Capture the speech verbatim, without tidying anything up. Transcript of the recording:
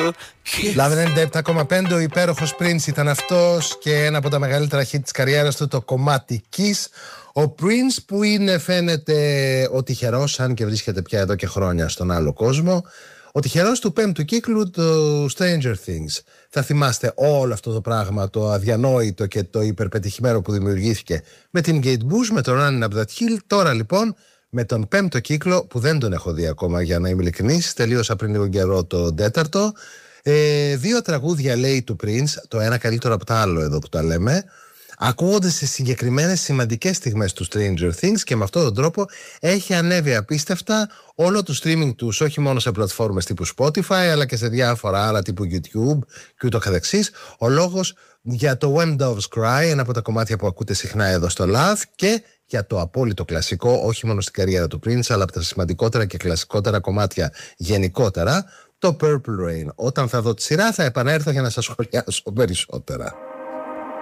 Love ενενήντα επτά κόμμα πέντε, ο υπέροχος Prince ήταν αυτός και ένα από τα μεγαλύτερα hit της καριέρας του, το κομμάτι Kiss. Ο Prince που είναι, φαίνεται, ο τυχερός, αν και βρίσκεται πια εδώ και χρόνια στον άλλο κόσμο, ο τυχερός του πέμπτου κύκλου του Stranger Things. Θα θυμάστε όλο αυτό το πράγμα, το αδιανόητο και το υπερπετυχημένο που δημιουργήθηκε με την Kate Bush, με το Running Up That Hill. Τώρα λοιπόν με τον πέμπτο κύκλο, που δεν τον έχω δει ακόμα για να είμαι ειλικρινής, τελείωσα πριν λίγο καιρό το τέταρτο. Ε, δύο τραγούδια λέει του Prince, το ένα καλύτερο από το άλλο εδώ που τα λέμε, ακούγονται σε συγκεκριμένες σημαντικές στιγμές του Stranger Things και με αυτόν τον τρόπο έχει ανέβει απίστευτα όλο το streaming τους, όχι μόνο σε πλατφόρμες τύπου Spotify αλλά και σε διάφορα άλλα τύπου YouTube και ούτω καθεξής. Ο λόγος για το When Doves Cry, ένα από τα κομμάτια που ακούτε συχνά εδώ στο Love, και για το απόλυτο κλασικό, όχι μόνο στην καριέρα του Prince αλλά από τα σημαντικότερα και κλασικότερα κομμάτια γενικότερα, το Purple Rain. Όταν θα δω τη σειρά θα επανέλθω για να σας σχολιάσω περισσότερα.